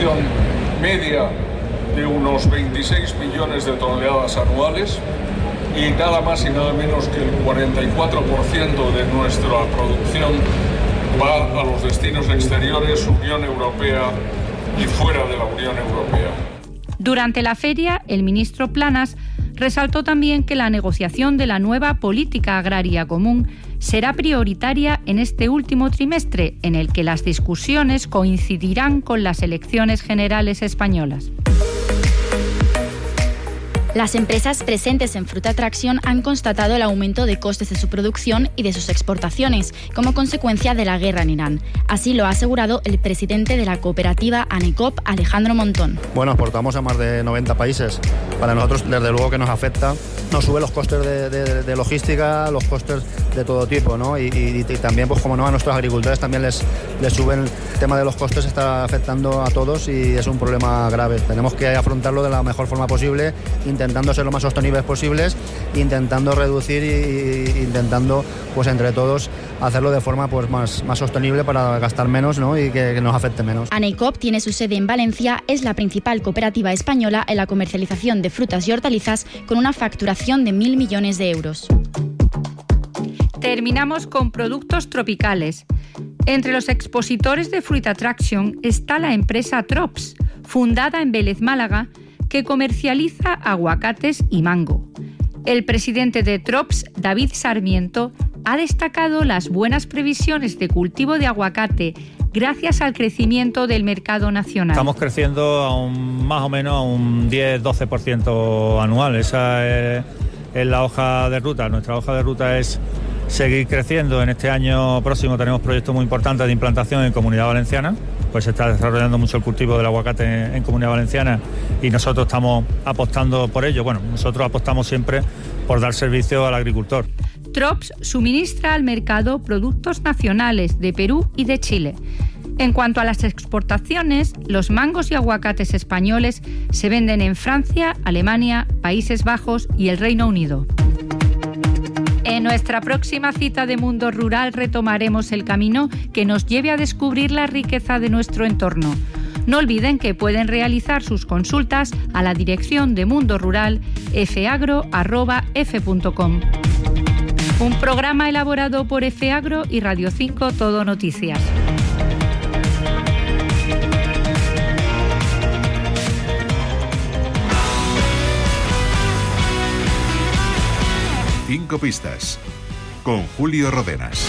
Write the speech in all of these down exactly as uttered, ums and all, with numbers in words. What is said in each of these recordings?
producción media de unos veintiséis millones de toneladas anuales y nada más y nada menos que el cuarenta y cuatro por ciento de nuestra producción va a los destinos exteriores, Unión Europea y fuera de la Unión Europea. Durante la feria, el ministro Planas resaltó también que la negociación de la nueva política agraria común será prioritaria en este último trimestre, en el que las discusiones coincidirán con las elecciones generales españolas. Las empresas presentes en Fruit Attraction han constatado el aumento de costes de su producción y de sus exportaciones como consecuencia de la guerra en Irán. Así lo ha asegurado el presidente de la cooperativa ANECOP, Alejandro Montón. Bueno, exportamos a más de noventa países. Para nosotros, desde luego que nos afecta. Nos sube los costes de, de, de logística, los costes de todo tipo, ¿no? Y, y, y también, pues como no, a nuestros agricultores también les, les suben. El tema de los costes está afectando a todos y es un problema grave. Tenemos que afrontarlo de la mejor forma posible, intentando ser lo más sostenibles posibles, intentando reducir e intentando, pues entre todos, hacerlo de forma pues más, más sostenible para gastar menos, ¿no? Y que, que nos afecte menos. ANECOP tiene su sede en Valencia, es la principal cooperativa española en la comercialización de frutas y hortalizas con una facturación de mil millones de euros. Terminamos con productos tropicales. Entre los expositores de Fruit Attraction está la empresa Trops, fundada en Vélez, Málaga, que comercializa aguacates y mango. El presidente de Trops, David Sarmiento, ha destacado las buenas previsiones de cultivo de aguacate gracias al crecimiento del mercado nacional. Estamos creciendo a un, más o menos a un diez a doce por ciento anual. Esa es, es la hoja de ruta. Nuestra hoja de ruta es seguir creciendo. En este año próximo tenemos proyectos muy importantes de implantación en Comunidad Valenciana. Pues se está desarrollando mucho el cultivo del aguacate en, en Comunidad Valenciana y nosotros estamos apostando por ello. Bueno, nosotros apostamos siempre por dar servicio al agricultor. Trops suministra al mercado productos nacionales de Perú y de Chile. En cuanto a las exportaciones, los mangos y aguacates españoles se venden en Francia, Alemania, Países Bajos y el Reino Unido. En nuestra próxima cita de Mundo Rural retomaremos el camino que nos lleve a descubrir la riqueza de nuestro entorno. No olviden que pueden realizar sus consultas a la dirección de Mundo Rural f agro arroba f punto com. Un programa elaborado por F Agro y Radio cinco Todo Noticias. Cinco pistas, con Julio Rodenas.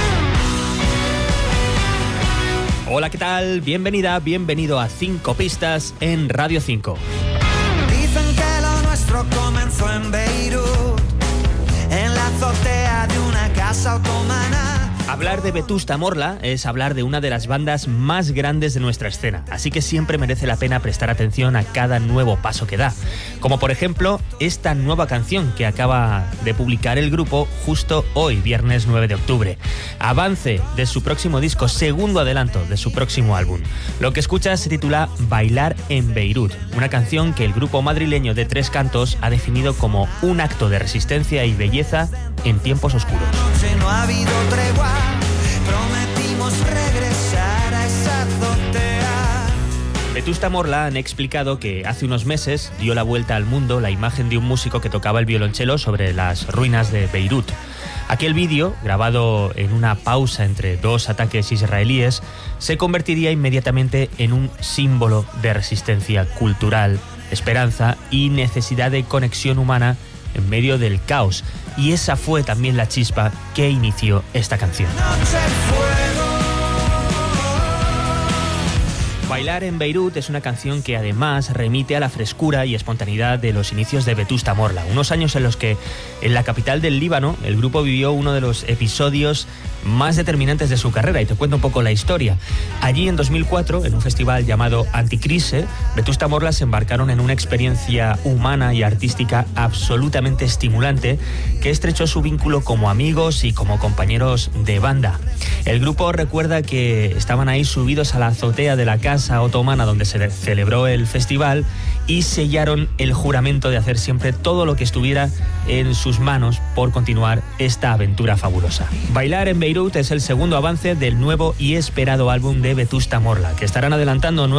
Hola, ¿qué tal? Bienvenida, bienvenido a Cinco Pistas en Radio cinco. Dicen que lo nuestro comenzó en Beirut, en la azotea de una casa otomana. Hablar de Vetusta Morla es hablar de una de las bandas más grandes de nuestra escena, así que siempre merece la pena prestar atención a cada nuevo paso que da. Como por ejemplo, esta nueva canción que acaba de publicar el grupo justo hoy, viernes nueve de octubre. Avance de su próximo disco, segundo adelanto de su próximo álbum. Lo que escuchas se titula Bailar en Beirut, una canción que el grupo madrileño de Tres Cantos ha definido como un acto de resistencia y belleza en tiempos oscuros. No ha habido tregua, prometimos regresar a esa azotea. Vetusta Morla han explicado que hace unos meses dio la vuelta al mundo la imagen de un músico que tocaba el violonchelo sobre las ruinas de Beirut. Aquel vídeo, grabado en una pausa entre dos ataques israelíes, se convertiría inmediatamente en un símbolo de resistencia cultural, esperanza y necesidad de conexión humana en medio del caos. Y esa fue también la chispa que inició esta canción. Bailar en Beirut es una canción que además remite a la frescura y espontaneidad de los inicios de Vetusta Morla, unos años en los que en la capital del Líbano el grupo vivió uno de los episodios más determinantes de su carrera, y te cuento un poco la historia. Allí en dos mil cuatro, en un festival llamado Anticrise, Vetusta Morla se embarcaron en una experiencia humana y artística absolutamente estimulante que estrechó su vínculo como amigos y como compañeros de banda. El grupo recuerda que estaban ahí subidos a la azotea de la casa otomana donde se celebró el festival y sellaron el juramento de hacer siempre todo lo que estuviera en sus manos por continuar esta aventura fabulosa. Bailar en Beirut es el segundo avance del nuevo y esperado álbum de Vetusta Morla, que estarán adelantando nuevos